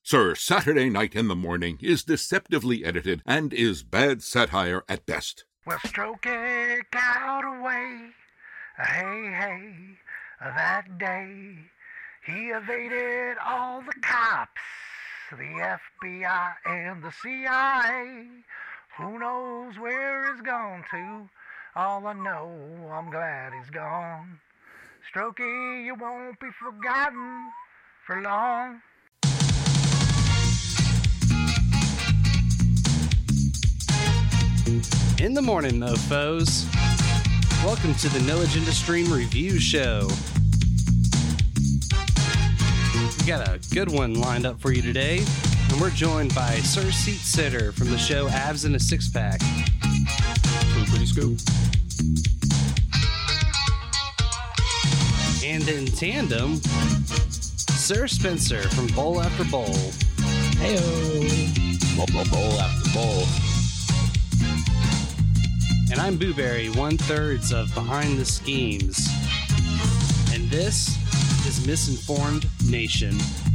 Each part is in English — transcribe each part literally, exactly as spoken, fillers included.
Sir Saturday Night in the Morning is deceptively edited and is bad satire at best. Well, stroke it out away, hey, hey, that day. He evaded all the cops, the F B I and the C I A. Who knows where he's gone to? All I know, I'm glad he's gone. Strokey, you won't be forgotten for long. In the morning, mofos. Welcome to the No Agenda Stream Review Show. We got a good one lined up for you today, and we're joined by Sir Seat Sitter from the show Abs in a Six Pack. Poopity scoop. And in tandem, Sir Spencer from Bowl After Bowl. Heyo. Bowl, bowl, bowl after bowl. And I'm Booberry, one-thirds of Behind the Schemes. And this is Misinformed Nation.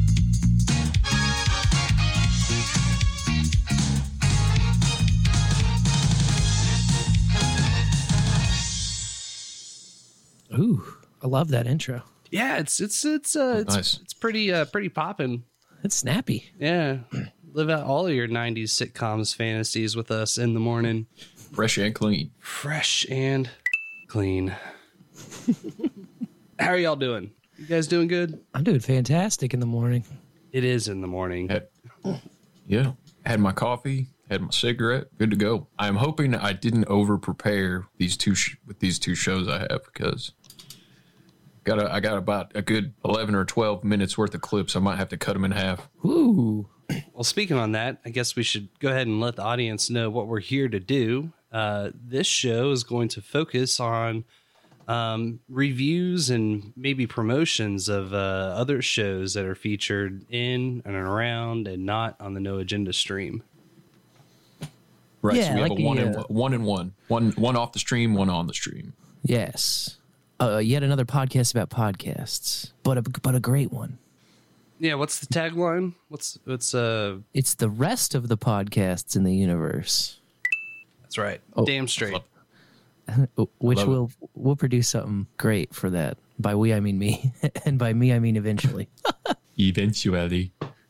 Ooh, I love that intro. Yeah, it's it's it's uh, it's, Nice. it's pretty uh, pretty poppin'. It's snappy. Yeah, live out all of your nineties sitcoms fantasies with us in the morning. Fresh and clean. Fresh and clean. How are y'all doing? You guys doing good? I'm doing fantastic in the morning. It is in the morning. Had, yeah. Had my coffee, had my cigarette, good to go. I'm hoping I didn't over prepare these two sh- with these two shows I have because got a, I got about a good eleven or twelve minutes worth of clips. I might have to cut them in half. Ooh. Well, speaking on that, I guess we should go ahead and let the audience know what we're here to do. Uh, this show is going to focus on um, reviews and maybe promotions of uh, other shows that are featured in and around and not on the No Agenda stream. Right. Yeah, so we like have a one, the, and, uh, one and one. One one off the stream, one on the stream. Yes. Uh, yet another podcast about podcasts, but a, but a great one. Yeah, what's the tagline? What's what's uh? It's the rest of the podcasts in the universe. That's right. Oh. Damn straight. Which Love will we'll produce something great for that. By we, I mean me. And by me, I mean eventually. Eventually.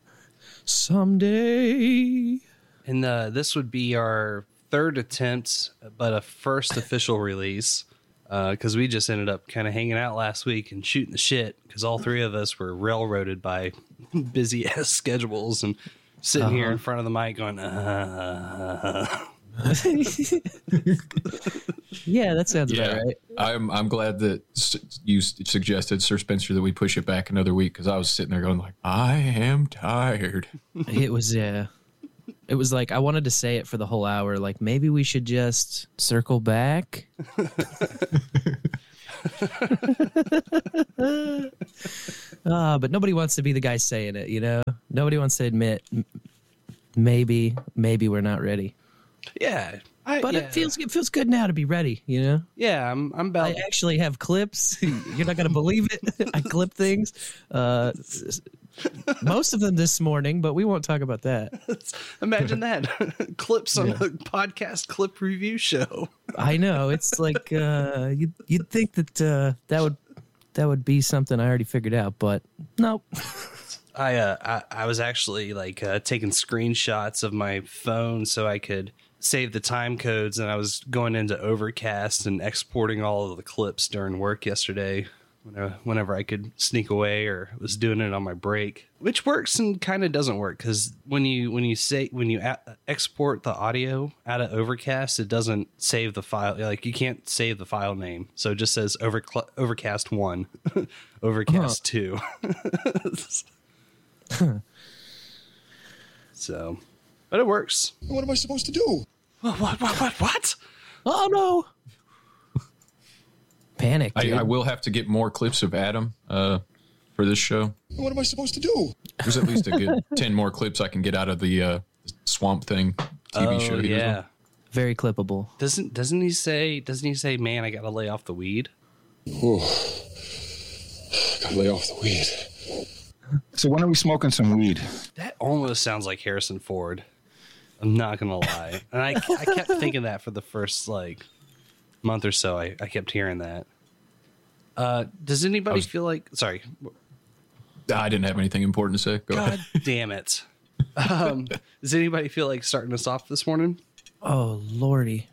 Someday. And uh, this would be our third attempt, but a first official release. Because uh, we just ended up kind of hanging out last week and shooting the shit because all three of us were railroaded by busy ass schedules and sitting Uh-huh. here in front of the mic going, uh, Yeah, that sounds Yeah, about right. I'm I'm glad that s- you s- suggested, Sir Spencer, that we push it back another week because I was sitting there going like, I am tired. It was, yeah. It was like, I wanted to say it for the whole hour. Like, maybe we should just circle back. uh, but nobody wants to be the guy saying it, you know? Nobody wants to admit, m- maybe, maybe we're not ready. yeah. I, But yeah. it feels it feels good now to be ready, you know? Yeah, I'm, I'm I about. actually have clips. You're not going to believe it. I clip things. Uh, most of them this morning, but we won't talk about that. Imagine that. Clips on a podcast clip review show. I know. It's like uh, you'd, you'd think that uh, that would that would be something I already figured out, but nope. I, uh, I, I was actually like uh, taking screenshots of my phone so I could save the time codes, and I was going into Overcast and exporting all of the clips during work yesterday whenever, whenever I could sneak away or was doing it on my break, which works and kind of doesn't work because when you when you say when you a- export the audio out of Overcast, it doesn't save the file. Like you can't save the file name, so it just says over Overcast one, Overcast two. So, but it works. What am I supposed to do? What? What? What? What? What? Oh no! Panic. I, Dude. I will have to get more clips of Adam uh, for this show. What am I supposed to do? There's at least a good ten more clips I can get out of the uh, Swamp Thing T V Oh show. he was yeah. on. Very clippable. Doesn't doesn't he say? Doesn't he say, "Man, I gotta lay off the weed"? Oh, gotta lay off the weed. So when are we smoking some weed? That almost sounds like Harrison Ford. I'm not gonna lie, and I I kept thinking that for the first like month or so. I, I kept hearing that. Uh, does anybody was- feel like? Sorry, I didn't have anything important to say. Go God ahead. damn it. Um, does anybody feel like starting us off this morning? Oh lordy.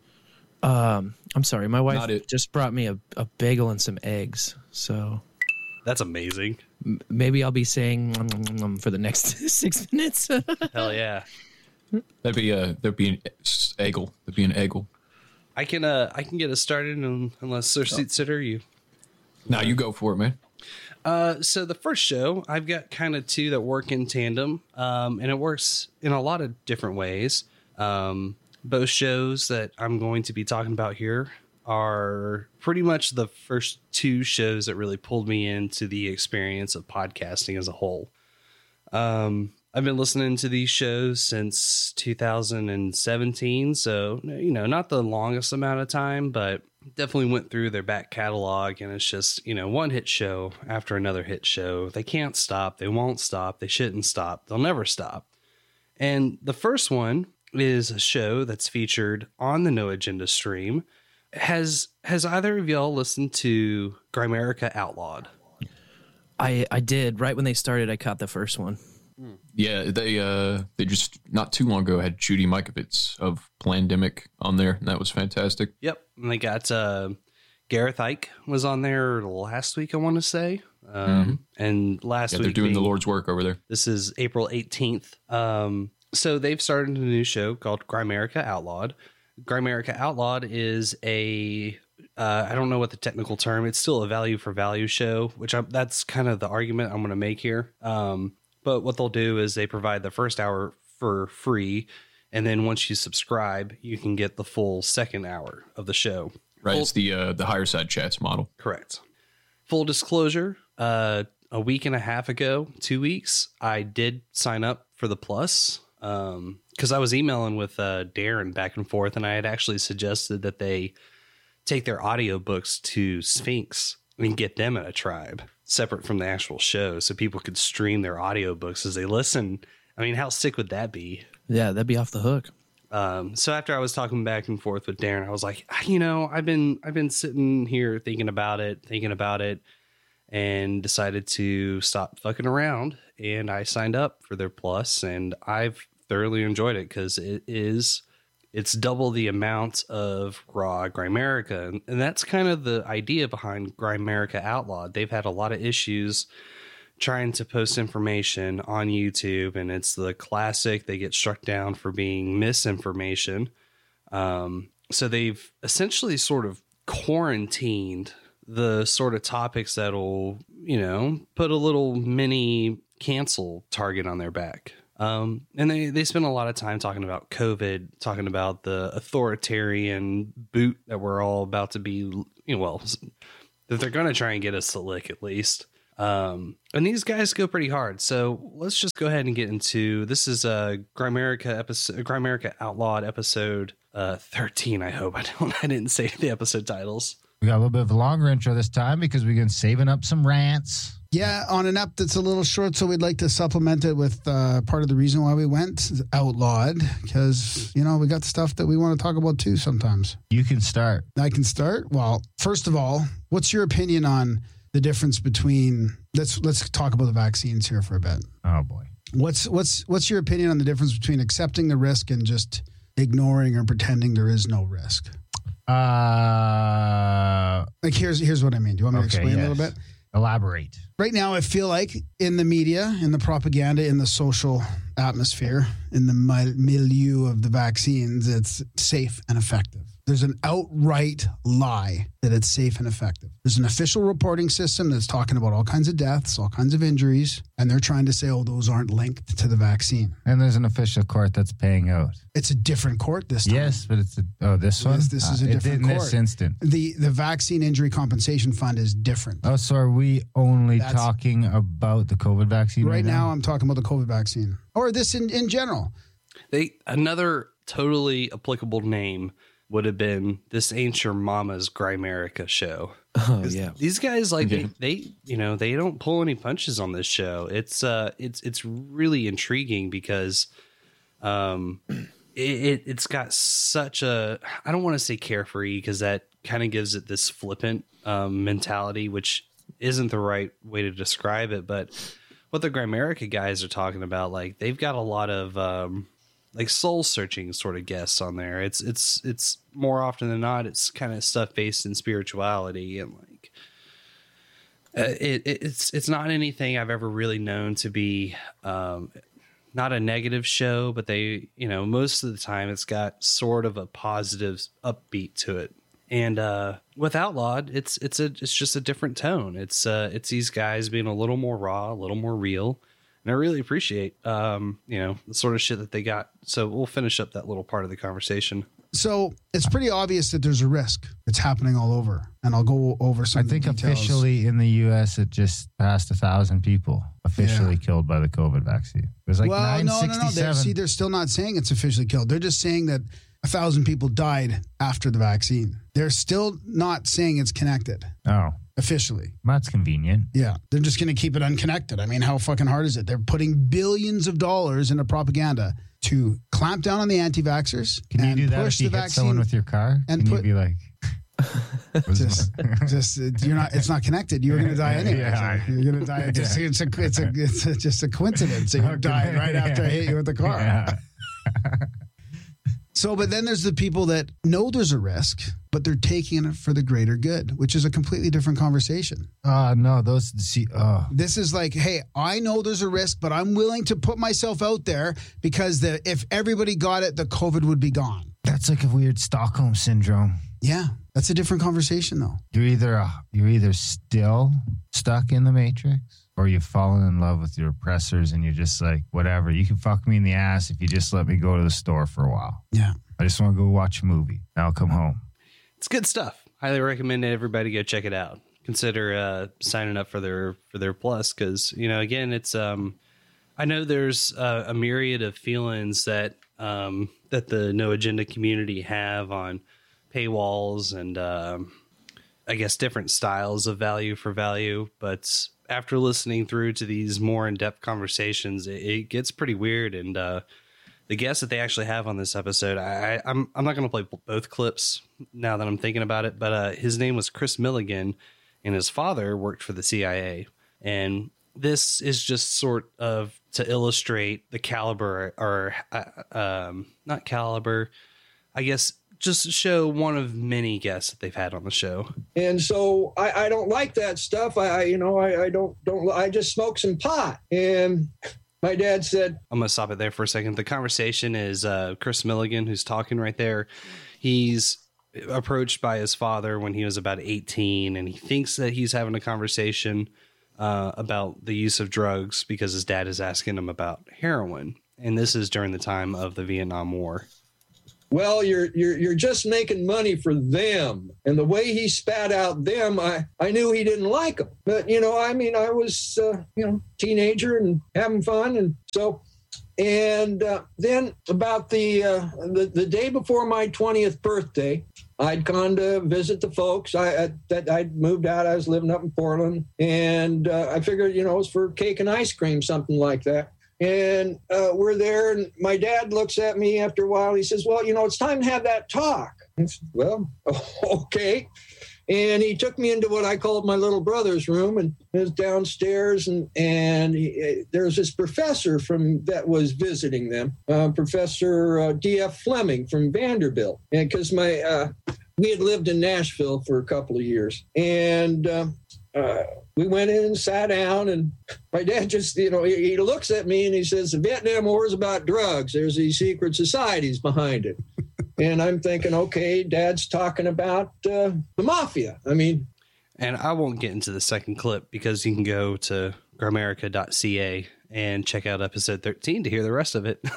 Um, I'm sorry. My wife Not it. just brought me a, a bagel and some eggs, so That's amazing. m- maybe I'll be saying "Nom, nom, nom, nom" for the next six minutes. Hell yeah. That'd be a that'd be an eggle. That'd be an eggle. I can uh I can get us started un- unless Sir Seat Sitter you. Now you go for it, man. Uh, so the first show, I've got kind of two that work in tandem, um, and it works in a lot of different ways. Um, both shows that I'm going to be talking about here are pretty much the first two shows that really pulled me into the experience of podcasting as a whole. Um, I've been listening to these shows since two thousand seventeen, so, you know, not the longest amount of time, but definitely went through their back catalog, and it's just, you know, one hit show after another hit show. They can't stop. They won't stop. They shouldn't stop. They'll never stop. And the first one is a show that's featured on the No Agenda stream. Has has either of y'all listened to Grimerica Outlawed? I I did right when they started. I caught the first one. Yeah, they uh they just not too long ago had Judy Mikovits of Plandemic on there, and that was fantastic. Yep. And they got uh, Gareth Ike was on there last week, I want to say. Um, And last Yeah, week they're doing the being- Lord's work over there. This is April eighteenth. Um, so they've started a new show called Grimerica Outlawed. Grimerica Outlawed is a, uh, I don't know what the technical term, it's still a value for value show, which I'm, that's kind of the argument I'm going to make here. Um, but what they'll do is they provide the first hour for free. And then once you subscribe, you can get the full second hour of the show. Right, Full- it's the uh, the higher side chats model. Correct. Full disclosure, uh, a week and a half ago, two weeks, I did sign up for the Plus um, because I was emailing with uh, Darren back and forth, and I had actually suggested that they take their audiobooks to Sphinx and get them in a tribe separate from the actual show so people could stream their audiobooks as they listen. I mean, how sick would that be? Yeah, that'd be off the hook. Um, so after I was talking back and forth with Darren, I was like, you know, I've been, I've been sitting here thinking about it, thinking about it, and decided to stop fucking around. And I signed up for their Plus, and I've thoroughly enjoyed it because it is, it's double the amount of raw Grimerica. And, and that's kind of the idea behind Grimerica Outlawed. They've had a lot of issues trying to post information on YouTube, and it's the classic, they get struck down for being misinformation. Um, so they've essentially sort of quarantined the sort of topics that'll, you know, put a little mini cancel target on their back. Um, and they, they spend a lot of time talking about COVID, talking about the authoritarian boot that we're all about to be, you know, well, that they're going to try and get us to lick at least. Um, and these guys go pretty hard. So let's just go ahead and get into, this is a Grimerica episode, Grimerica Outlawed episode, uh, thirteen. I hope I don't, I didn't say the episode titles. We got a little bit of a longer intro this time because we've been saving up some rants. Yeah, on an app that's a little short, so we'd like to supplement it with uh, part of the reason why we went outlawed, because, you know, we got stuff that we want to talk about too sometimes. You can start. I can start. Well, first of all, what's your opinion on the difference between, let's let's talk about the vaccines here for a bit. Oh, boy. What's what's what's your opinion on the difference between accepting the risk and just ignoring or pretending there is no risk? Uh, Like, here's here's what I mean. Do you want me to okay, explain yes. a little bit? Elaborate. Right now, I feel like in the media, in the propaganda, in the social atmosphere, in the mi- milieu of the vaccines, it's safe and effective. There's an outright lie that it's safe and effective. There's an official reporting system that's talking about all kinds of deaths, all kinds of injuries, and they're trying to say, oh, those aren't linked to the vaccine. And there's an official court that's paying out. It's a different court this time. Yes, but it's a, oh, this one? This- this is a Uh, it different did in court. this instant. The, the Vaccine Injury Compensation Fund is different. Oh, so are we only That's- talking about the COVID vaccine right, Right now, I'm talking about the COVID vaccine, or this in, in general. They, another totally applicable name would have been This Ain't Your Mama's Grimerica show. Oh yeah. These guys, like Yeah. they, they, you know, they don't pull any punches on this show. It's uh, it's it's really intriguing because, um, it, it it's got such a, I don't want to say carefree because that kind of gives it this flippant um, mentality, which isn't the right way to describe it. But what the Grimerica guys are talking about, like they've got a lot of um, like soul searching sort of guests on there. It's it's it's more often than not, it's kind of stuff based in spirituality and like uh, it, it it's it's not anything I've ever really known to be um, not a negative show, but they, you know, most of the time it's got sort of a positive upbeat to it. And uh, with Outlawed, it's it's a it's just a different tone. It's uh, it's these guys being a little more raw, a little more real. And I really appreciate, um, you know, the sort of shit that they got. So we'll finish up that little part of the conversation. So it's pretty obvious that there's a risk. It's happening all over. And I'll go over some I of the think details. officially in the U S, it just passed a thousand people officially Yeah. killed by the COVID vaccine. It was like well, nine no, no, no. They're, sixty-seven. see, they're still not saying it's officially killed. They're just saying that a thousand people died after the vaccine. They're still not saying it's connected Oh, officially. that's convenient. Yeah, they're just going to keep it unconnected. I mean, how fucking hard is it? They're putting billions of dollars into propaganda to clamp down on the anti-vaxxers. Can you and do that push if you the hit vaccine. someone with your car? and Can put- you be like, just, just uh, you're not. It's not connected. You're going to die anyway. Yeah. You're going to die. It's, just, it's a. It's a. It's a, just a coincidence that you Okay. died right after I hit you with the car. Yeah. So, but then there's the people that know there's a risk, but they're taking it for the greater good, which is a completely different conversation. Oh, no, those, see, oh. This is like, hey, I know there's a risk, but I'm willing to put myself out there because the, if everybody got it, the COVID would be gone. That's like a weird Stockholm syndrome. Yeah, that's a different conversation, though. You're either uh, you're either still stuck in the matrix or you've fallen in love with your oppressors and you're just like, whatever, you can fuck me in the ass if you just let me go to the store for a while. Yeah. I just want to go watch a movie. Now I'll come home. It's good stuff. Highly recommend everybody go check it out. Consider uh, signing up for their for their plus because, you know, again, it's um, I know there's uh, a myriad of feelings that um, that the No Agenda community have on paywalls and um, I guess different styles of value for value. But after listening through to these more in-depth conversations, it, it gets pretty weird. And uh, the guest that they actually have on this episode, I, I, I'm I'm not going to play both clips now that I'm thinking about it, but uh, his name was Chris Milligan, and his father worked for the C I A. And this is just sort of to illustrate the caliber, or uh, um, not caliber, I guess, just to show one of many guests that they've had on the show. And so I, I don't like that stuff. I, I you know, I, I don't, don't, I just smoke some pot. And my dad said, I'm going to stop it there for a second. The conversation is uh, Chris Milligan, who's talking right there. He's approached by his father when he was about eighteen, and he thinks that he's having a conversation uh, about the use of drugs because his dad is asking him about heroin. And this is during the time of the Vietnam War. well, you're, you're, you're just making money for them. And the way he spat out them, I, I knew he didn't like them. But, you know, I mean, I was, uh, you know, teenager and having fun. And so, and uh, then about the, uh, the, the day before my twentieth birthday, I'd gone to visit the folks. I, I that I'd moved out. I was living up in Portland, and uh, I figured, you know, it was for cake and ice cream, something like that. And uh, we're there, and my dad looks at me after a while. He says, "Well, you know, it's time to have that talk." I said, well, okay. And he took me into what I called my little brother's room, and it was downstairs. And and he, there was this professor from that was visiting them, uh, Professor uh, D F Fleming from Vanderbilt, and because my uh, we had lived in Nashville for a couple of years, and uh, uh, we went in and sat down. And my dad just, you know, he, he looks at me and he says, "The Vietnam War is about drugs. There's these secret societies behind it." And I'm thinking, okay, Dad's talking about uh, the mafia. I mean, And I won't get into the second clip because you can go to grimerica dot c a and check out episode thirteen to hear the rest of it.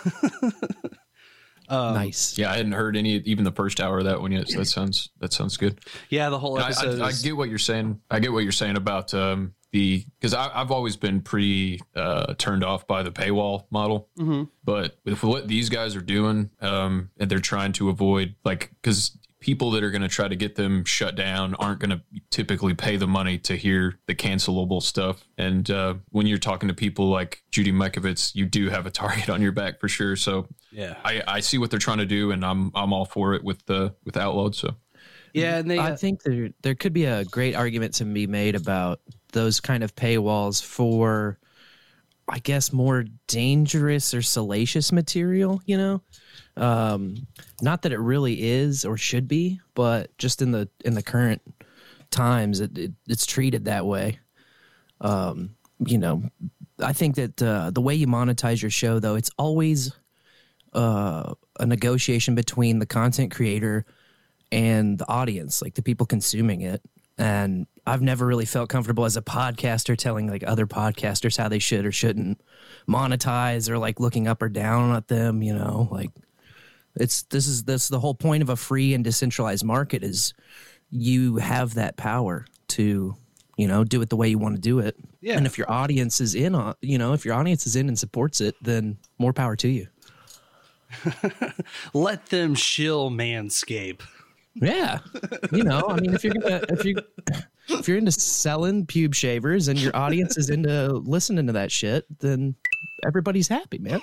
um, Nice. Yeah, I hadn't heard any, even the first hour of that one yet. So that sounds that sounds good. Yeah, the whole I, episode. I, I is- get what you're saying. I get what you're saying about um, the because I've always been pretty uh, turned off by the paywall model. Mm-hmm. But with what these guys are doing, um, and they're trying to avoid, like, because people that are going to try to get them shut down aren't going to typically pay the money to hear the cancelable stuff. And uh, when you're talking to people like Judy Mikovits, you do have a target on your back for sure. So yeah, I, I see what they're trying to do, and I'm I'm all for it with the with Outlawed. So yeah, and they, uh, I think there there could be a great argument to be made about those kind of paywalls for, I guess, more dangerous or salacious material, you know? Um, not that it really is or should be, but just in the in the current times, it, it it's treated that way. Um, you know, I think that uh, the way you monetize your show, though, it's always uh, a negotiation between the content creator and the audience, like the people consuming it. And I've never really felt comfortable as a podcaster telling like other podcasters how they should or shouldn't monetize, or like looking up or down at them, you know, like it's, this is, this the whole point of a free and decentralized market is you have that power to, you know, do it the way you want to do it. Yeah. And if your audience is in on, you know, if your audience is in and supports it, then more power to you. Let them shill Manscape. Yeah, you know, I mean, if you're gonna, if you if you're into selling pube shavers and your audience is into listening to that shit, then everybody's happy, man.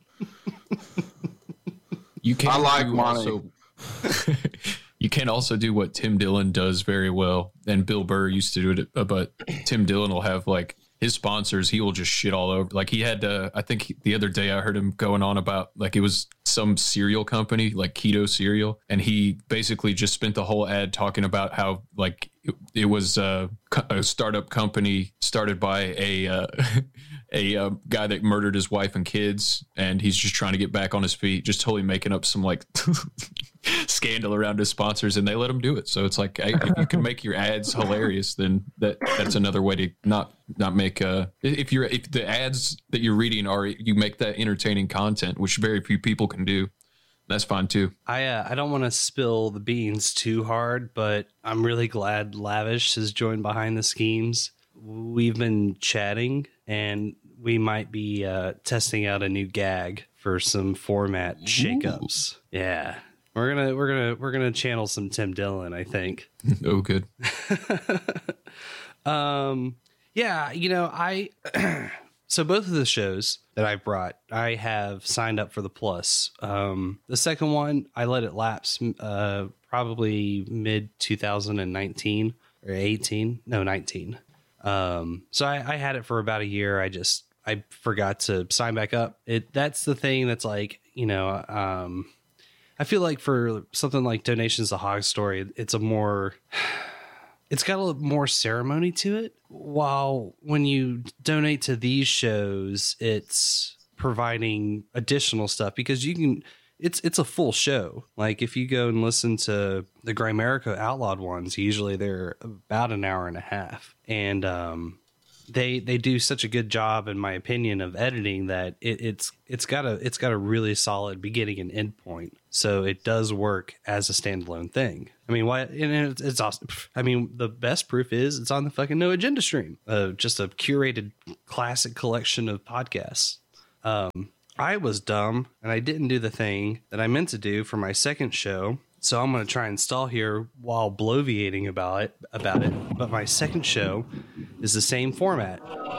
You can I like do money. Also, you can also do what Tim Dillon does very well, and Bill Burr used to do it, but Tim Dillon will have like his sponsors, he will just shit all over. Like he had, uh, I think the other day I heard him going on about like it was some cereal company, like Keto cereal. And he basically just spent the whole ad talking about how like it, it was uh, a startup company started by a, uh, a uh, guy that murdered his wife and kids. And he's just trying to get back on his feet, just totally making up some like scandal around his sponsors, and they let him do it. So it's like, I, if you can make your ads hilarious, then that that's another way to not not make uh if you're if the ads that you're reading are you make that entertaining content, which very few people can do, that's fine too. I uh, I don't want to spill the beans too hard, but I'm really glad Lavish has joined behind the schemes. We've been chatting, and we might be uh, testing out a new gag for some format shakeups. Yeah. We're gonna we're gonna we're gonna channel some Tim Dillon, I think. Oh, good. um, yeah, you know, I so both of the shows that I brought, I have signed up for the Plus. Um, the second one, I let it lapse, uh, probably mid two thousand nineteen or eighteen, no, nineteen. Um, so I, I had it for about a year. I just I forgot to sign back up. It that's the thing that's like, you know, um. I feel like for something like Donations to Hog Story, it's a more, it's got a little more ceremony to it. While when you donate to these shows, it's providing additional stuff because you can, it's it's a full show. Like if you go and listen to the Grimerica Outlawed ones, usually they're about an hour and a half. And um, they they do such a good job, in my opinion, of editing that it, it's it's got a it's got a really solid beginning and end point. So it does work as a standalone thing. I mean, why? And it's, it's awesome. I mean, the best proof is it's on the fucking No Agenda stream. Uh, just a curated classic collection of podcasts. Um, I was dumb and I didn't do the thing that I meant to do for my second show. So I'm going to try and stall here while bloviating about it, about it. But my second show is the same format.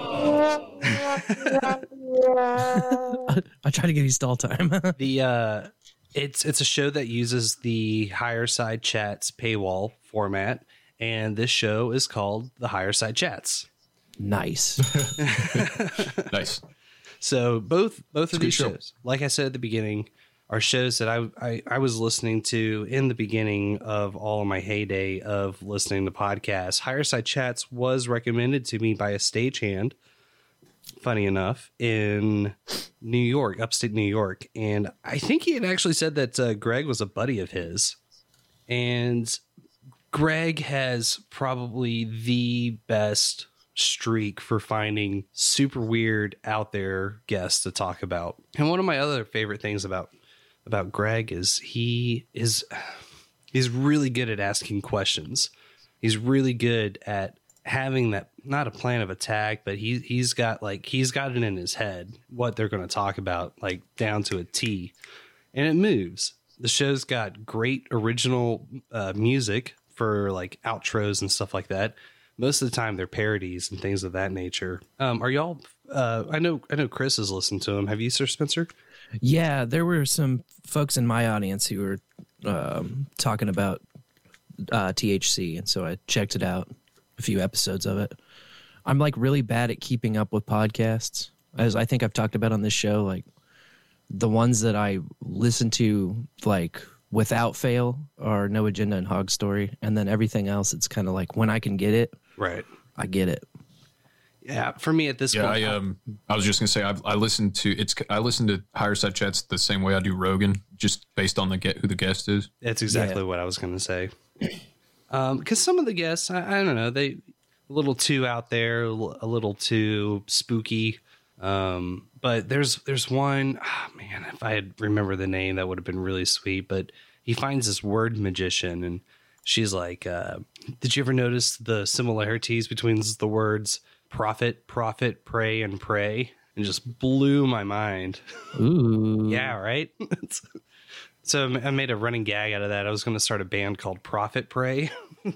I try to give you stall time. the uh, it's it's a show that uses the Higher Side Chats paywall format, and this show is called the Higher Side Chats. Nice, nice. So both both of these show. shows, like I said at the beginning, are shows that I, I I was listening to in the beginning of all of my heyday of listening to podcasts. Higher Side Chats was recommended to me by a stagehand, funny enough, in New York, upstate New York. And I think he had actually said that uh, Greg was a buddy of his. And Greg has probably the best streak for finding super weird, out there guests to talk about. And one of my other favorite things about about Greg is he is he's really good at asking questions. He's really good at having that, not a plan of attack, but he he's got like he's got it in his head what they're going to talk about, like down to a T, and it moves. the show's got great original uh, music for like outros and stuff like that. Most of the time they're parodies and things of that nature. Um, are y'all, uh, I know, I know Chris has listened to them. Have you, Sir Spencer? Yeah, there were some folks in my audience who were um, talking about uh, T H C, and so I checked it out, a few episodes of it. I'm like really bad at keeping up with podcasts, as I think I've talked about on this show. Like the ones that I listen to, like without fail, are No Agenda and Hog Story, and then everything else, it's kind of like when I can get it, right? I get it. Yeah, for me at this yeah, point, I um, I was just gonna say I I listened to it's I listen to Higher Side Chats the same way I do Rogan, just based on the get who the guest is. That's exactly Yeah. what I was going to say. Um, because some of the guests, I, I don't know, they a little too out there, a li- a little too spooky. Um, but there's there's one, oh man, if I had remember the name, that would have been really sweet. But he finds this word magician, and she's like, uh, "Did you ever notice the similarities between the words prophet, prophet, pray, and pray?" And just blew my mind. Ooh. Yeah, right. So I made a running gag out of that. I was going to start a band called Prophet Pray.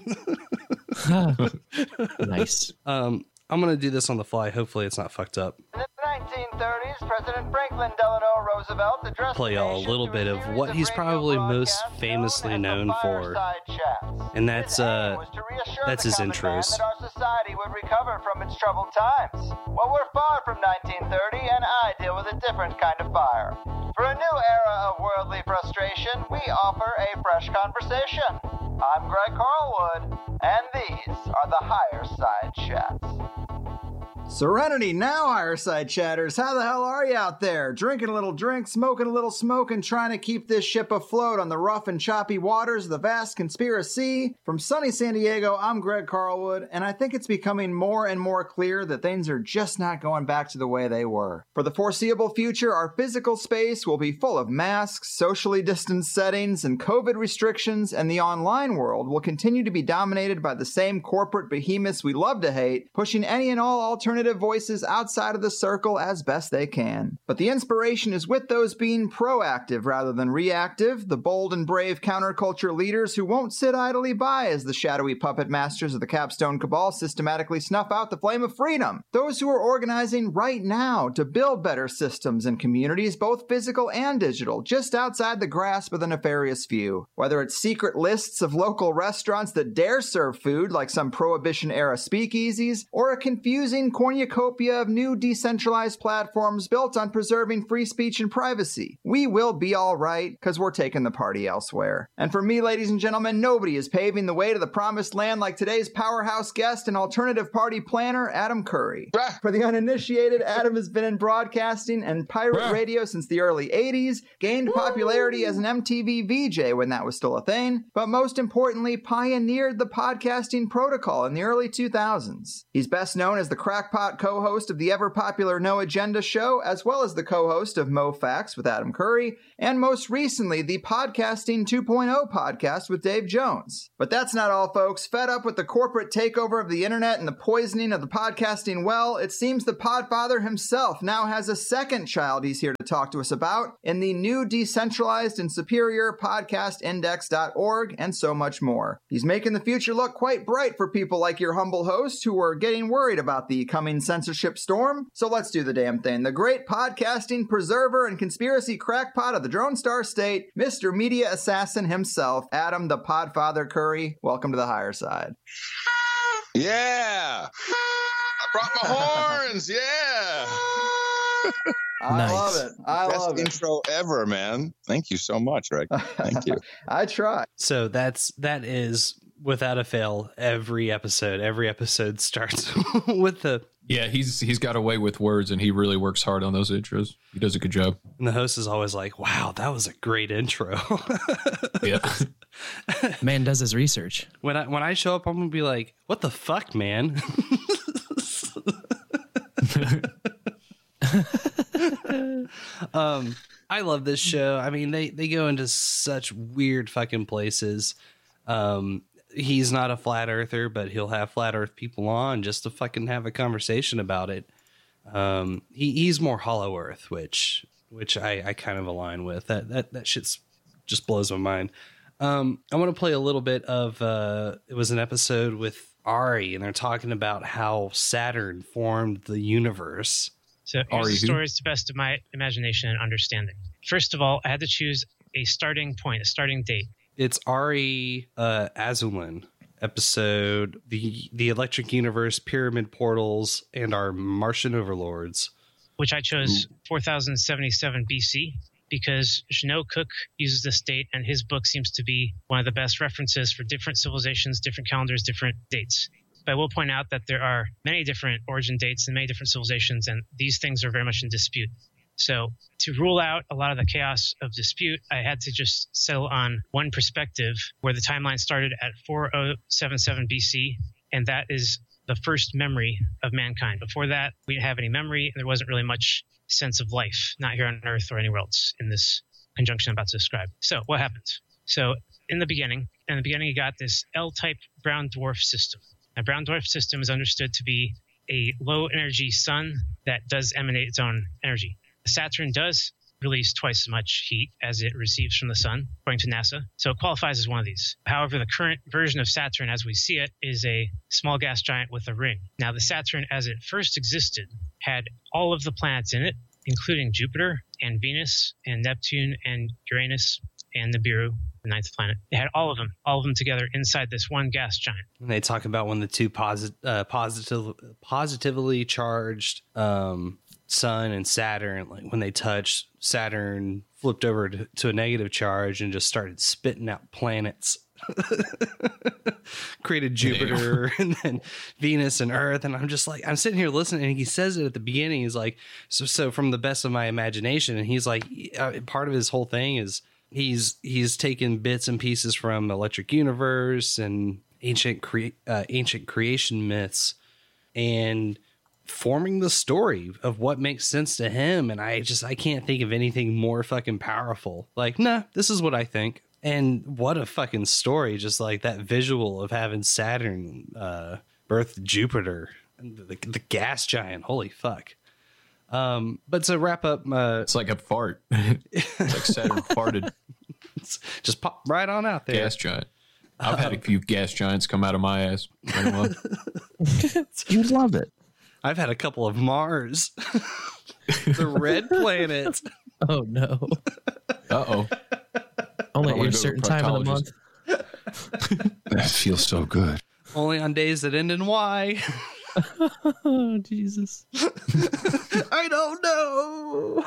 Nice. Um, I'm going to do this on the fly. Hopefully it's not fucked up. In the nineteen thirties, President Franklin Delano Roosevelt addressed Play y'all a the little nation bit through of series what he's radio probably most broadcasts famously known as known the for. Fireside Chats. And that's, His aim uh, was to reassure that's the his common man intros. that our society would recover from its troubled times. Well, we're far from nineteen thirty, and I deal with a different kind of fire. For a new era of worldly frustration, we offer a fresh conversation. I'm Greg Carlwood, and these are the Higher Side Chats. Serenity now, Higherside Chatters. How the hell are you out there? Drinking a little drink, smoking a little smoke, and trying to keep this ship afloat on the rough and choppy waters of the vast conspiracy? From sunny San Diego, I'm Greg Carlwood, and I think it's becoming more and more clear that things are just not going back to the way they were. For the foreseeable future, our physical space will be full of masks, socially distanced settings, and COVID restrictions, and the online world will continue to be dominated by the same corporate behemoths we love to hate, pushing any and all alternative voices outside of the circle as best they can. But the inspiration is with those being proactive rather than reactive, the bold and brave counterculture leaders who won't sit idly by as the shadowy puppet masters of the Capstone Cabal systematically snuff out the flame of freedom. Those who are organizing right now to build better systems and communities, both physical and digital, just outside the grasp of the nefarious few. Whether it's secret lists of local restaurants that dare serve food like some Prohibition-era speakeasies, or a confusing cornucopia of new decentralized platforms built on preserving free speech and privacy. We will be all right, because we're taking the party elsewhere. And for me, ladies and gentlemen, nobody is paving the way to the promised land like today's powerhouse guest and alternative party planner, Adam Curry. Bruh. For the uninitiated, Adam has been in broadcasting and pirate Bruh. radio since the early eighties, gained popularity as an M T V V J when that was still a thing, but most importantly, pioneered the podcasting protocol in the early two thousands. He's best known as the crackpot co-host of the ever-popular No Agenda show, as well as the co-host of Mo Facts with Adam Curry, and most recently, the Podcasting two point oh podcast with Dave Jones. But that's not all, folks. Fed up with the corporate takeover of the internet and the poisoning of the podcasting well, it seems the Podfather himself now has a second child he's here to talk to us about in the new decentralized and superior podcast index dot org and so much more. He's making the future look quite bright for people like your humble host who are getting worried about the coming censorship storm. So let's do the damn thing. The great podcasting preserver and conspiracy crackpot of the Drone Star State, Mister Media Assassin himself, Adam the Podfather Curry. Welcome to the Higher Side. Yeah. I brought my horns. Yeah. I Nice. love it. I Best love it. intro ever, man. Thank you so much, Rick. Thank you. I try. So that's that is without a fail every episode. Every episode starts with the Yeah, he's he's got a way with words, and he really works hard on those intros. He does a good job. and the host is always like, "Wow, that was a great intro." Yeah. Man does his research. when I when I show up, I'm gonna be like, "What the fuck, man?" um, I love this show. I mean, they they go into such weird fucking places. Um, he's not a flat earther, but he'll have flat earth people on just to fucking have a conversation about it. Um, he, he's more hollow earth, which which I, I kind of align with. That that that shit's just blows my mind. Um, I want to play a little bit of, uh, it was an episode with Ari, and they're talking about how Saturn formed the universe. So here's Ari the who? story to the best of my imagination and understanding. First of all, I had to choose a starting point, a starting date. It's Ari uh, Azulin episode, the the Electric Universe, Pyramid Portals, and our Martian Overlords. Which I chose four thousand seventy-seven B C because Jeannot Cook uses this date, and his book seems to be one of the best references for different civilizations, different calendars, different dates. But I will point out that there are many different origin dates and many different civilizations, and these things are very much in dispute. So to rule out a lot of the chaos of dispute, I had to just settle on one perspective where the timeline started at four thousand seventy-seven B C, and that is the first memory of mankind. Before that, we didn't have any memory, and there wasn't really much sense of life, not here on Earth or anywhere else in this conjunction I'm about to describe. So what happens? So in the beginning, in the beginning, you got this L-type brown dwarf system. A brown dwarf system is understood to be a low-energy sun that does emanate its own energy. Saturn does release twice as much heat as it receives from the sun, according to NASA, so it qualifies as one of these. However, the current version of Saturn as we see it is a small gas giant with a ring. Now, the Saturn as it first existed had all of the planets in it, including Jupiter and Venus and Neptune and Uranus and Nibiru, the ninth planet. It had all of them, all of them together inside this one gas giant. And they talk about when the two posit- uh, positive, positively charged um, Sun and Saturn, like when they touched, Saturn flipped over to, to a negative charge and just started spitting out planets. Created Jupiter and then Venus and Earth, and I'm just like, I'm sitting here listening, and he says it at the beginning. He's like, so, so from the best of my imagination, and he's like, uh, part of his whole thing is he's he's taken bits and pieces from Electric Universe and ancient cre- uh, ancient creation myths, and forming the story of what makes sense to him. And I just I can't think of anything more fucking powerful. Like, nah, this is what I think. And what a fucking story. Just like that visual of having Saturn uh, birth Jupiter, the, the gas giant. Holy fuck. Um, but to wrap up, uh, it's like a fart. It's like Saturn farted. It's just pop right on out there. Gas giant. I've had a few gas giants come out of my ass. You'd love it. I've had a couple of Mars. The red planet. Oh no. Uh-oh. Only at a certain time of the month. That feels so good. Only on days that end in Y. Oh, Jesus. I don't know.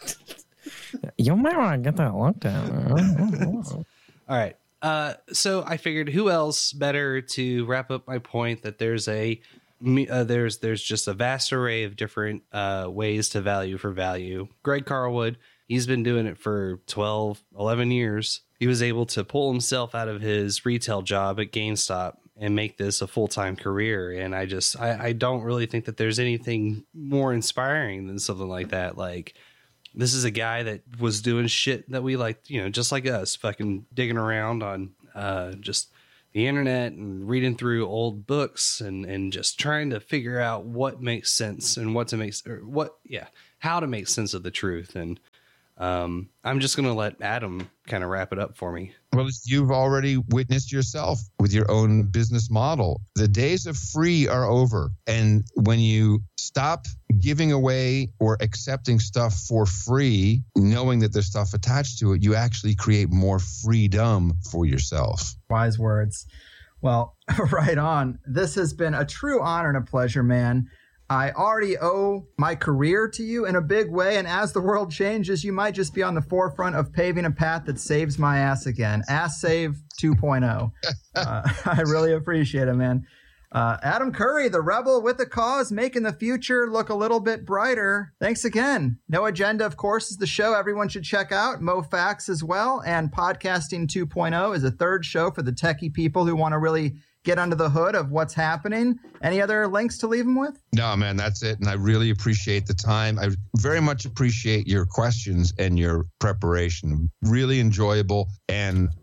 You might want to get that looked at. All right. Uh, so I figured who else better to wrap up my point that there's a uh, there's there's just a vast array of different uh, ways to value for value. Greg Carlwood, he's been doing it for twelve, eleven years. He was able to pull himself out of his retail job at GameStop and make this a full-time career. And I just, I, I don't really think that there's anything more inspiring than something like that. Like, this is a guy that was doing shit that we like, you know, just like us, fucking digging around on uh, just the internet and reading through old books and, and just trying to figure out what makes sense and what to make, or what, yeah, how to make sense of the truth. And um, I'm just going to let Adam kind of wrap it up for me. Well, you've already witnessed yourself with your own business model. The days of free are over. And when you stop giving away or accepting stuff for free, knowing that there's stuff attached to it, you actually create more freedom for yourself. Wise words. Well, right on. This has been a true honor and a pleasure, man. I already owe my career to you in a big way, and as the world changes, you might just be on the forefront of paving a path that saves my ass again. Ass Save two point oh. uh, I really appreciate it, man. Uh, Adam Curry, the rebel with the cause, making the future look a little bit brighter. Thanks again. No Agenda, of course, is the show everyone should check out. MoFax as well, and Podcasting two point oh is a third show for the techie people who want to really get under the hood of what's happening. Any other links to leave them with? No, man, that's it. And I really appreciate the time. I very much appreciate your questions and your preparation. Really enjoyable. And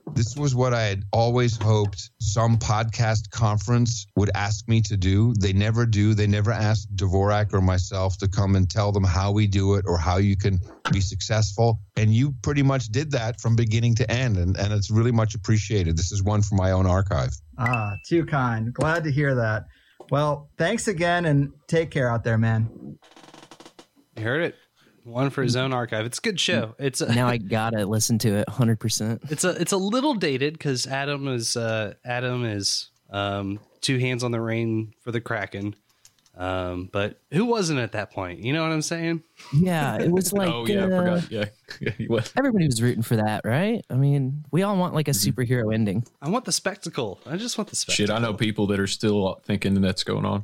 This was what I had always hoped some podcast conference would ask me to do. They never do. They never ask Dvorak or myself to come and tell them how we do it or how you can be successful. And you pretty much did that from beginning to end. And, and it's really much appreciated. This is one from my own archive. Ah, too kind. Glad to hear that. Well, thanks again and take care out there, man. You heard it. One for his own archive. It's a good show. It's a, now I gotta listen to it one hundred percent. It's a it's a little dated because Adam is uh, Adam is um, two hands on the rein for the Kraken. Um, but who wasn't at that point? You know what I'm saying? Yeah, it was like oh yeah, uh, I forgot. Yeah, yeah, he was. Everybody was rooting for that, right? I mean, we all want like a superhero ending. I want the spectacle. I just want the spectacle. Shit, I know people that are still thinking that's going on.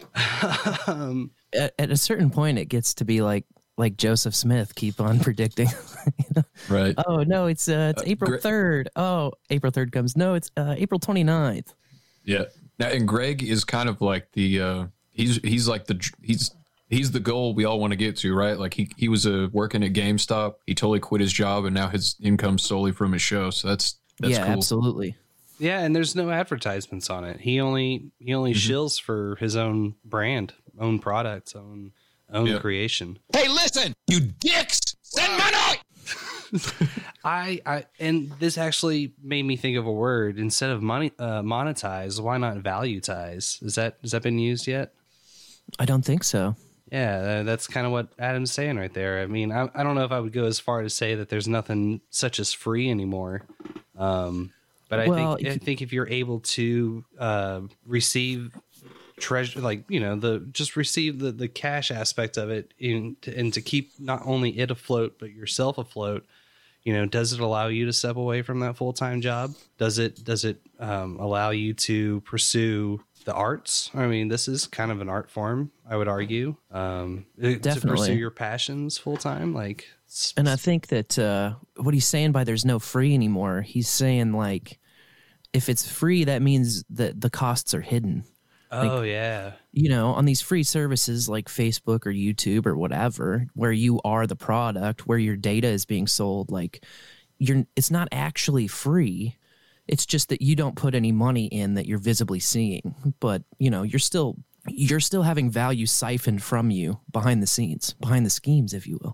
um, at, at a certain point, it gets to be like. Like Joseph Smith, keep on predicting. You know? Right. Oh no, it's uh, it's Uh, April Gre- third. Oh, April third comes. No, it's uh, April twenty-ninth. Yeah. Now, and Greg is kind of like the uh, he's he's like the he's he's the goal we all want to get to, right? Like he he was uh, working at GameStop. He totally quit his job, and now his income's solely from his show. So that's that's yeah, cool. absolutely. Yeah, and there's no advertisements on it. He only he only Mm-hmm. shills for his own brand, own products, own own Yeah. creation. Hey, listen, you dicks! Send money! I, I and this actually made me think of a word. Instead of money uh, monetize, why not valutize? Is that has that been used yet? I don't think so. Yeah, uh, that's kind of what Adam's saying right there. I mean, I, I don't know if I would go as far to say that there's nothing such as free anymore. Um, but I Well, think I think if you're able to uh, receive treasure, like, you know, the just receive the, the cash aspect of it in, and to keep not only it afloat, but yourself afloat, you know, does it allow you to step away from that full-time job? Does it, does it um, allow you to pursue the arts? I mean, this is kind of an art form, I would argue. Um, to Definitely. pursue your passions full-time. Like, it's- And I think that uh, what he's saying by there's no free anymore, he's saying like, if it's free, that means that the costs are hidden. oh yeah. You know, on these free services like Facebook or YouTube or whatever, where you are the product, where your data is being sold, like you're, it's not actually free. It's just that you don't put any money in that you're visibly seeing, but you know, you're still, you're still having value siphoned from you behind the scenes, behind the schemes, if you will.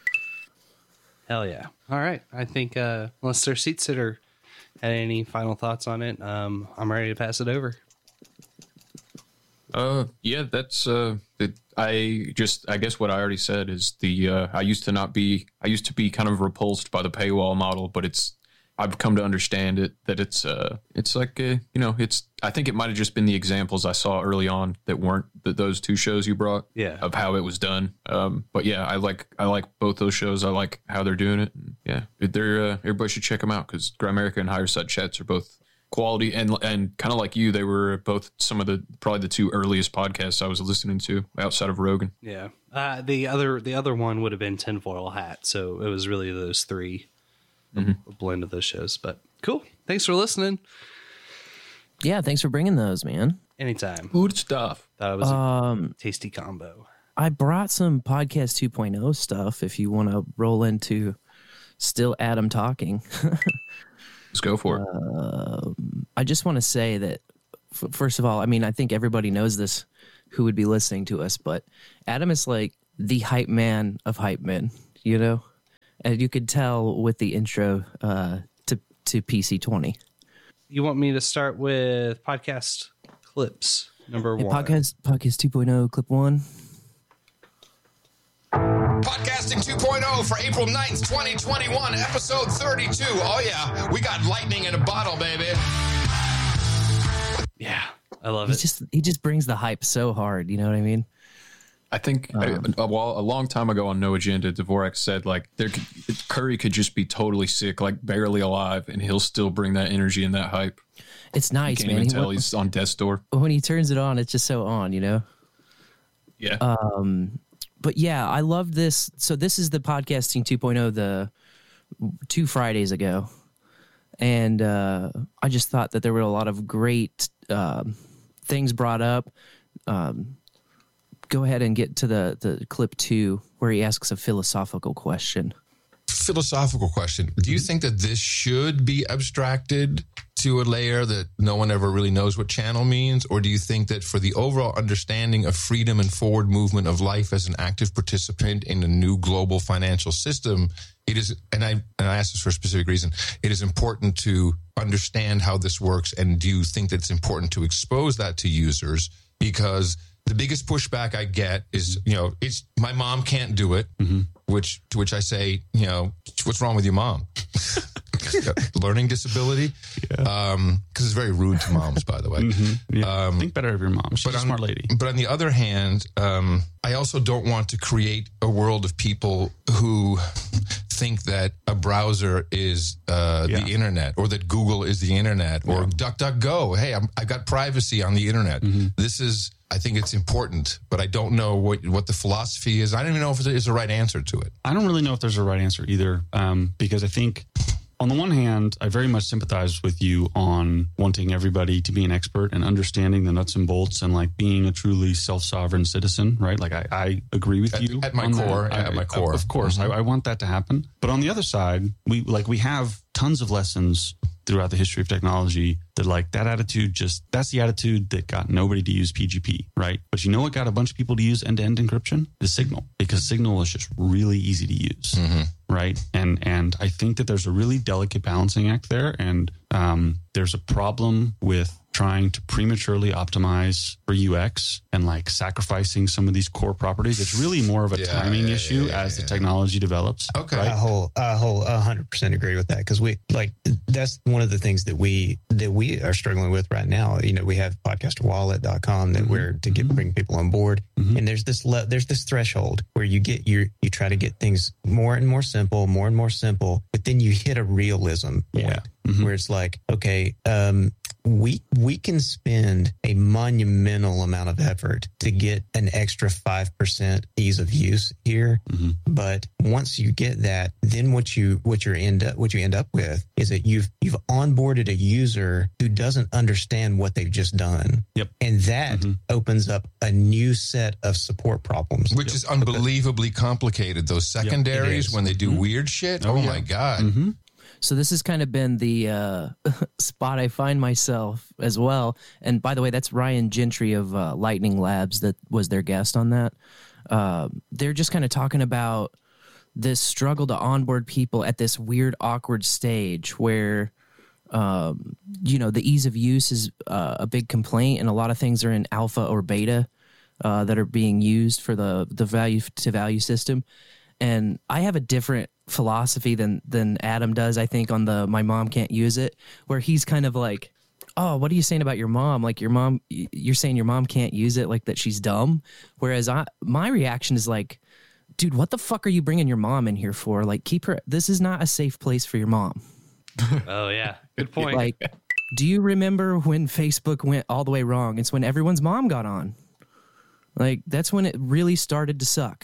Hell yeah. All right. I think uh, unless their seat sitter had any final thoughts on it, um, I'm ready to pass it over. Uh, yeah, that's uh, it, I just I guess what I already said is the uh, I used to not be I used to be kind of repulsed by the paywall model, but it's I've come to understand it that it's uh it's like uh, you know it's I think it might have just been the examples I saw early on that weren't the, those two shows you brought Yeah. of how it was done. Um, but yeah, I like I like both those shows. I like how they're doing it. And yeah, they're uh, everybody should check them out because Grimerica and Higher Side Chats are both quality and and kind of like you, they were both some of the probably the two earliest podcasts I was listening to outside of Rogan. Yeah. Uh, the other the other one would have been Tinfoil Hat, so it was really those three, Mhm. a blend of those shows. But cool. Thanks for listening. Yeah, thanks for bringing those, man. Anytime. Good stuff. Thought it was Um, a tasty combo. I brought some podcast two point oh stuff if you want to roll into still Adam talking. Let's go for it. Um, I just want to say that, f- first of all, I mean, I think everybody knows this who would be listening to us, but Adam is like the hype man of hype men, you know? And you could tell with the intro uh, to, to P C twenty. You want me to start with podcast clips number Hey, one? podcast, podcast two point oh, clip one. Podcasting two point oh for April ninth, twenty twenty-one, episode thirty-two. Oh, yeah. We got lightning in a bottle, baby. Yeah, I love He it. just, he just brings the hype so hard, you know what I mean? I think Um, I, a, while, a long time ago on No Agenda, Dvorak said like there could, Curry could just be totally sick, like barely alive, and he'll still bring that energy and that hype. It's You nice, can't man. even He- tell he's on death's door. when he turns it on, it's just so on, you know? Yeah. Um, but yeah, I love this. So this is the podcasting two point oh the two Fridays ago. And uh, I just thought that there were a lot of great um, things brought up. Um, go ahead and get to the, the clip two where he asks a philosophical question. philosophical question. Do you think that this should be abstracted to a layer that no one ever really knows what channel means? Or do you think that for the overall understanding of freedom and forward movement of life as an active participant in a new global financial system, it is, and I, and I ask this for a specific reason, it is important to understand how this works? And do you think that it's important to expose that to users? Because the biggest pushback I get is, you know, it's my mom can't do it, mm-hmm. which to which I say, you know, what's wrong with your mom? Learning disability? Because yeah. um, it's very rude to moms, by the way. Mm-hmm. Yeah. Um, Think better of your mom. She's a on, smart lady. But on the other hand, um, I also don't want to create a world of people who think that a browser is uh, yeah. the internet, or that Google is the internet, or yeah. DuckDuckGo. Hey, I'm, I've got privacy on the internet. Mm-hmm. This is, I think it's important, but I don't know what, what the philosophy is. I don't even know if there's a right answer to it. I don't really know if there's a right answer either, um, because I think on the one hand, I very much sympathize with you on wanting everybody to be an expert and understanding the nuts and bolts and like being a truly self-sovereign citizen, right? Like I, I agree with you. At, at my core, I, at my core. Of course, mm-hmm. I, I want that to happen. But on the other side, we like we have tons of lessons throughout the history of technology that like that attitude just, that's the attitude that got nobody to use P G P, right? But you know what got a bunch of people to use end-to-end encryption? The Signal, because Signal is just really easy to use, mm-hmm. right? And and I think that there's a really delicate balancing act there, and um, there's a problem with trying to prematurely optimize for U X and like sacrificing some of these core properties. It's really more of a yeah, timing yeah, issue yeah, yeah, as yeah. the technology develops. Okay. Right? I whole, I whole, one hundred percent agree with that. Cause we like, that's one of the things that we, that we are struggling with right now. You know, we have podcaster wallet dot com that mm-hmm. we're to get, bring people on board. Mm-hmm. And there's this, le- there's this threshold where you get your, you try to get things more and more simple, more and more simple, but then you hit a realism point yeah. mm-hmm. where it's like, okay, um, we we can spend a monumental amount of effort to get an extra five percent ease of use here. Mm-hmm. But once you get that, then what you what you end up what you end up with is that you've you've onboarded a user who doesn't understand what they've just done. Yep. And that mm-hmm. opens up a new set of support problems. Which yep. is unbelievably complicated. Those secondaries, yep, when they do mm-hmm. weird shit. Oh, oh yeah. my God. Mm-hmm. So this has kind of been the uh, spot I find myself as well. And by the way, that's Ryan Gentry of uh, Lightning Labs that was their guest on that. Uh, they're just kind of talking about this struggle to onboard people at this weird, awkward stage where, um, you know, the ease of use is uh, a big complaint, and a lot of things are in alpha or beta uh, that are being used for the, the value to value system. And I have a different philosophy than than Adam does, I think, on the my mom can't use it, where he's kind of like, oh, what are you saying about your mom? Like your mom, you're saying your mom can't use it, like that she's dumb. Whereas I, my reaction is like, dude, what the fuck are you bringing your mom in here for? Like, keep her, this is not a safe place for your mom. Oh yeah, good point. Like, do you remember when Facebook went all the way wrong? It's when everyone's mom got on. Like, that's when it really started to suck.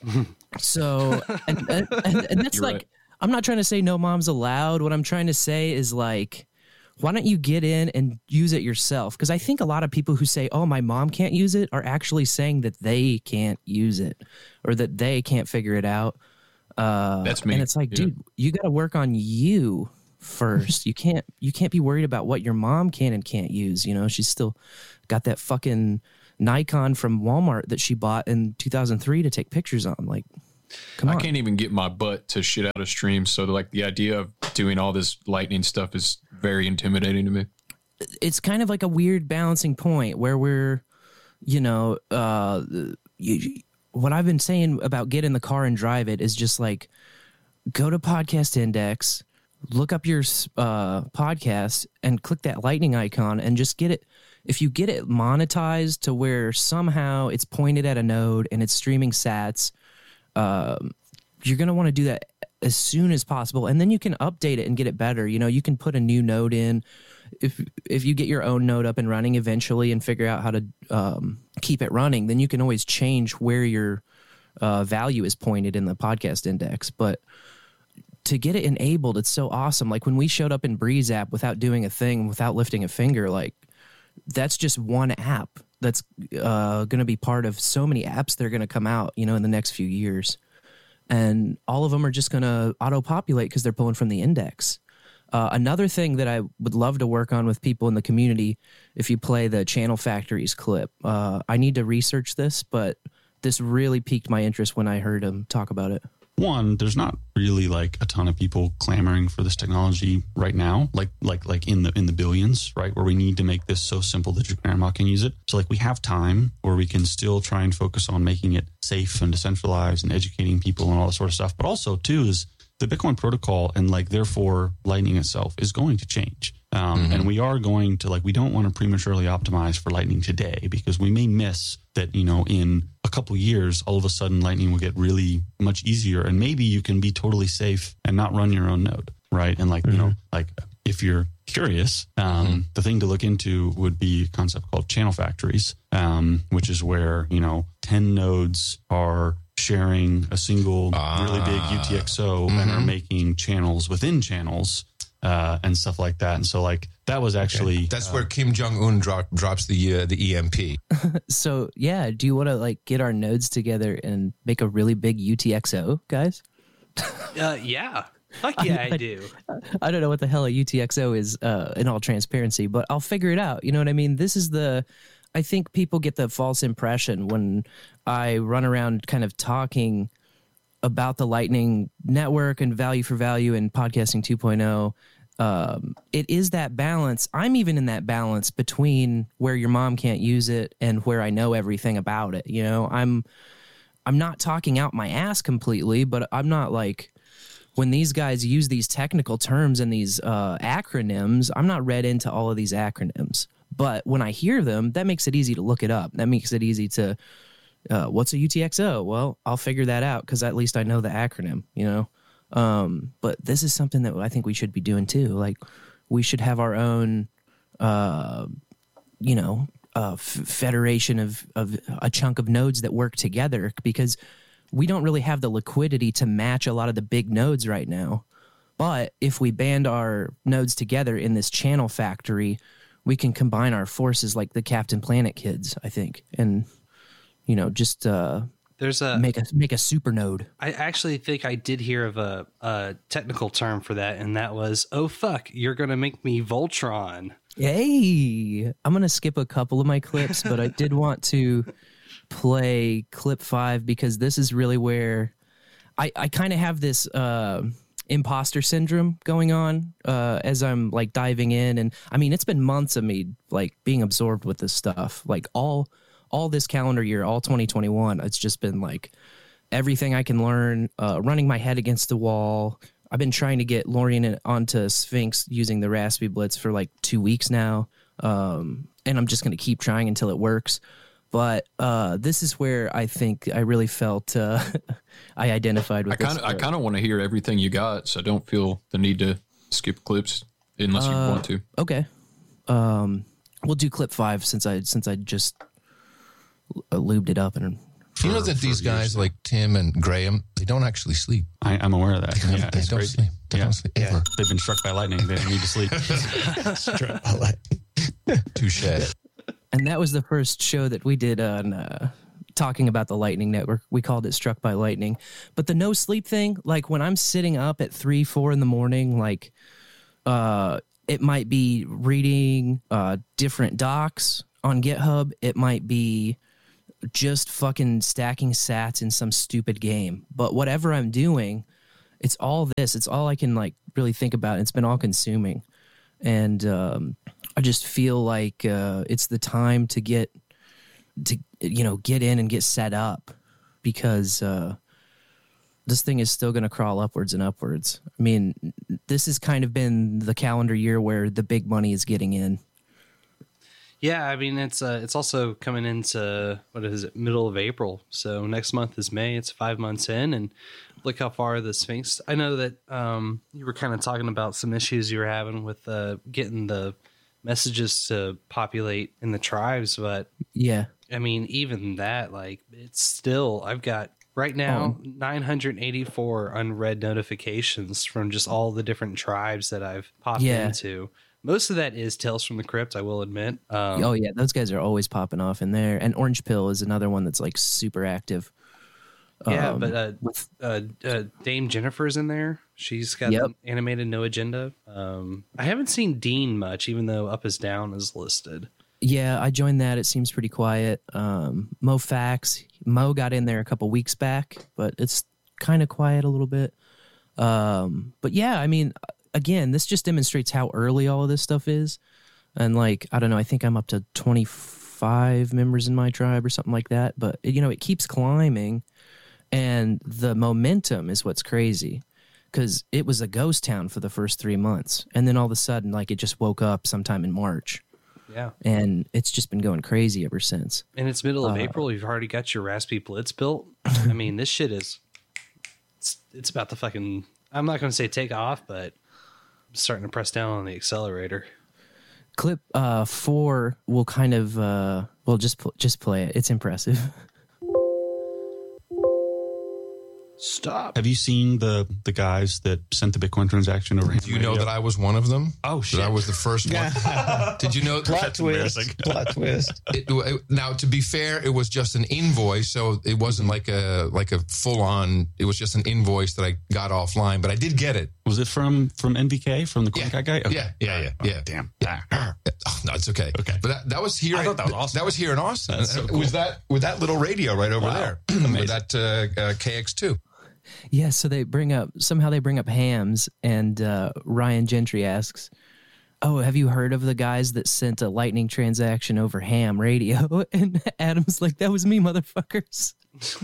So, and, and, and, and that's You're like, right. I'm not trying to say no mom's allowed. What I'm trying to say is like, why don't you get in and use it yourself? Because I think a lot of people who say, oh, my mom can't use it, are actually saying that they can't use it or that they can't figure it out. Uh, that's me. And it's like, yeah. dude, you got to work on you first. you can't, you can't be worried about what your mom can and can't use. You know, she's still got that fucking Nikon from Walmart that she bought in two thousand three to take pictures on. Like, come on. I can't even get my butt to shit out of streams. So like the idea of doing all this lightning stuff is very intimidating to me. It's kind of like a weird balancing point where we're, you know, uh, you, what I've been saying about get in the car and drive it is just like, go to Podcast Index, look up your uh, podcast and click that lightning icon and just get it. If you get it monetized to where somehow it's pointed at a node and it's streaming sats, um, you're going to want to do that as soon as possible. And then you can update it and get it better. You know, you can put a new node in. If if you get your own node up and running eventually and figure out how to um, keep it running, then you can always change where your uh, value is pointed in the podcast index. But to get it enabled, it's so awesome. Like when we showed up in Breeze app without doing a thing, without lifting a finger, like, that's just one app that's uh, going to be part of so many apps that are going to come out, you know, in the next few years. and all of them are just going to auto-populate because they're pulling from the index. Uh, another thing that I would love to work on with people in the community, if you play the Channel Factories clip, uh, I need to research this, but this really piqued my interest when I heard him talk about it. One, there's not really like a ton of people clamoring for this technology right now, like like like in the in the billions, right? Where we need to make this so simple that your grandma can use it. So like we have time where we can still try and focus on making it safe and decentralized and educating people and all that sort of stuff. But also too is the Bitcoin protocol and like therefore Lightning itself is going to change. Um, mm-hmm. And we are going to like, we don't want to prematurely optimize for Lightning today because we may miss that, you know, in a couple of years, all of a sudden Lightning will get really much easier and maybe you can be totally safe and not run your own node. Right. And like, mm-hmm. you know, like if you're curious, um, mm-hmm. the thing to look into would be a concept called channel factories, um, which is where, you know, ten nodes are sharing a single ah. really big U T X O mm-hmm. and are making channels within channels uh, and stuff like that. And so like that was actually okay. that's uh, where Kim Jong-un drop, drops the uh, the E M P. So yeah, do you want to like get our nodes together and make a really big U T X O, guys? uh, yeah. Fuck yeah, I, I do. I don't know what the hell a U T X O is uh, in all transparency, but I'll figure it out. You know what I mean? This is the, I think people get the false impression when I run around kind of talking about the Lightning Network and value for value and podcasting two point oh. Um, it is that balance. I'm even in that balance between where your mom can't use it and where I know everything about it. You know, I'm, I'm not talking out my ass completely, but I'm not like, when these guys use these technical terms and these uh, acronyms, I'm not read into all of these acronyms. But when I hear them, that makes it easy to look it up. That makes it easy to, uh, what's a U T X O? Well, I'll figure that out because at least I know the acronym, you know? Um, but this is something that I think we should be doing too. Like we should have our own, uh, you know, uh, f- federation of, of a chunk of nodes that work together because we don't really have the liquidity to match a lot of the big nodes right now. But if we band our nodes together in this channel factory, we can combine our forces like the Captain Planet kids, I think. And, you know, just uh, There's a, make a make a super node. I actually think I did hear of a, a technical term for that, and that was, oh, fuck, you're going to make me Voltron. Hey, I'm going to skip a couple of my clips, but I did want to play clip five because this is really where I, I kind of have this uh, imposter syndrome going on uh, as I'm like diving in. And I mean, it's been months of me like being absorbed with this stuff, like all, all this calendar year, all twenty twenty-one. It's just been like everything I can learn, uh, running my head against the wall. I've been trying to get Lorian onto Sphinx using the Raspberry Blitz for like two weeks now. Um, and I'm just going to keep trying until it works. But uh, this is where I think I really felt uh, I identified with I kinda, this. I kind of want to hear everything you got, so don't feel the need to skip clips unless you uh, want to. Okay. Um, we'll do clip five since I since I just lubed it up. And you know that these guys like Tim and Graham, they don't actually sleep. I, I'm aware of that. They, yeah, they don't crazy. sleep. They yeah. don't sleep yeah. ever. They've been struck by lightning. They don't need to sleep. Struck by lightning. Touche. And that was the first show that we did on uh, talking about the Lightning Network. We called it Struck by Lightning. But the no sleep thing, like when I'm sitting up at three, four in the morning, like uh, it might be reading uh, different docs on GitHub. It might be just fucking stacking sats in some stupid game. But whatever I'm doing, it's all this. It's all I can like really think about. It's been all consuming. And um, I just feel like uh, it's the time to get to you know get in and get set up because uh, this thing is still going to crawl upwards and upwards. I mean, this has kind of been the calendar year where the big money is getting in. Yeah, I mean it's uh, it's also coming into what is it, middle of April. So next month is May. It's five months in, and look how far the Sphinx. I know that um, you were kind of talking about some issues you were having with uh, getting the messages to populate in the tribes, but yeah, I mean even that, like it's still I've got right now oh. nine hundred eighty-four unread notifications from just all the different tribes that I've popped yeah. into. Most of that is Tales from the Crypt, I will admit. Um, oh, yeah. Those guys are always popping off in there. And Orange Pill is another one that's like super active. Yeah, Um, but uh, uh, uh, Dame Jennifer's in there. She's got Yep. an animated No Agenda. Um, I haven't seen Dean much, even though Up is Down is listed. Yeah, I joined that. It seems pretty quiet. Um, Mo Fax, Mo got in there a couple weeks back, but it's kind of quiet a little bit. Um, but yeah, I mean, again, this just demonstrates how early all of this stuff is. And like, I don't know, I think I'm up to twenty-five members in my tribe or something like that. But, you know, it keeps climbing. And the momentum is what's crazy. Because it was a ghost town for the first three months. And then all of a sudden, like, it just woke up sometime in March. Yeah. And it's just been going crazy ever since. And it's middle of Uh, April. You've already got your Raspy Blitz built. I mean, this shit is, it's, it's about to fucking, I'm not going to say take off, but I'm starting to press down on the accelerator. Clip uh, four will kind of, uh, well, just, pl- just play it. It's impressive. Stop. Have you seen the the guys that sent the Bitcoin transaction over? Do you know that I was one of them? Oh shit! That I was the first one. Did you know? Plot That's twist. embarrassing. Plot twist. It, it, now, to be fair, it was just an invoice, so it wasn't like a like a full on. It was just an invoice that I got offline, but I did get it. Was it from from N V K from the CoinKite guy? Okay. Yeah, yeah, yeah, yeah. Damn. Yeah. Oh, no, it's okay. Okay, but that, that was here. I thought that was awesome. That was here in Austin. That's so It cool. was that with that little radio right over Wow. there, with that uh, uh, K X two. Yeah, so they bring up, somehow they bring up hams, and uh, Ryan Gentry asks, oh, have you heard of the guys that sent a lightning transaction over ham radio? And Adam's like, that was me, motherfuckers.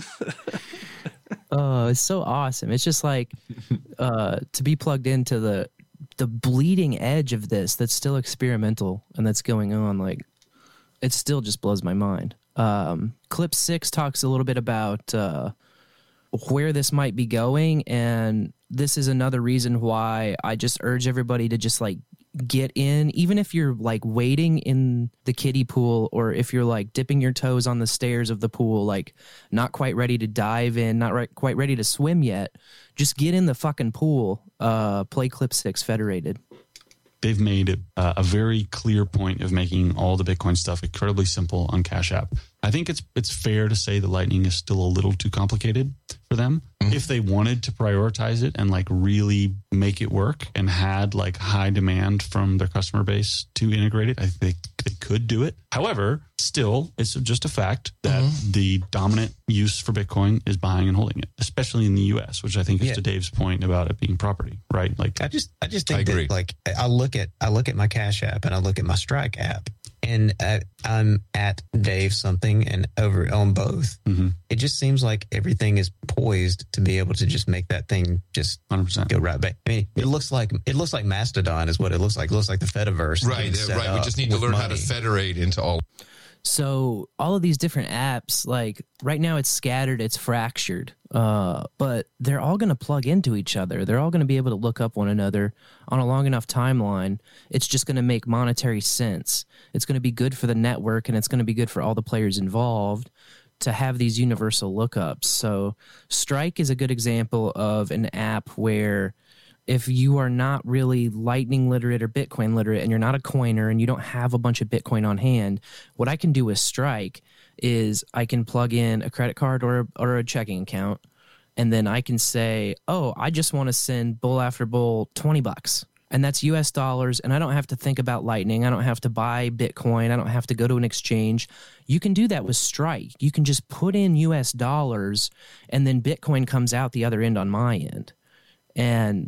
Oh, it's so awesome. It's just like uh, to be plugged into the the bleeding edge of this that's still experimental and that's going on. Like, it still just blows my mind. Um, clip six talks a little bit about uh, where this might be going, and this is another reason why I just urge everybody to just like get in, even if you're like waiting in the kiddie pool, or if you're like dipping your toes on the stairs of the pool, like not quite ready to dive in, not right, quite ready to swim yet. Just get in the fucking pool. Uh, play Clip Six Federated. They've made it uh, a very clear point of making all the Bitcoin stuff incredibly simple on Cash App. I think it's it's fair to say the Lightning is still a little too complicated for them. Mm-hmm. If they wanted to prioritize it and like really make it work and had like high demand from their customer base to integrate it, I think they could do it. However, still, it's just a fact that mm-hmm. the dominant use for Bitcoin is buying and holding it, especially in the U S, which I think is Yeah. to Dave's point about it being property, right? Like, I just, I just think I agree. that like I look at, I look at my Cash App and I look at my Strike app, and uh, I'm at Dave something and over on both. Mm-hmm. It just seems like everything is poised to be able to just make that thing just one hundred percent go right back. I mean, it looks like it looks like Mastodon is what it looks like. It looks like the Fediverse. Right, getting set right. We up just need to with learn how to money. federate into all. So all of these different apps, like right now it's scattered, it's fractured, uh, but they're all going to plug into each other. They're all going to be able to look up one another on a long enough timeline. It's just going to make monetary sense. It's going to be good for the network, and it's going to be good for all the players involved to have these universal lookups. So Strike is a good example of an app where if you are not really Lightning literate or Bitcoin literate, and you're not a coiner and you don't have a bunch of Bitcoin on hand, what I can do with Strike is I can plug in a credit card or a, or a checking account, and then I can say, oh, I just want to send bull after bull twenty bucks. And that's U S dollars, and I don't have to think about Lightning. I don't have to buy Bitcoin. I don't have to go to an exchange. You can do that with Strike. You can just put in U S dollars, and then Bitcoin comes out the other end on my end. And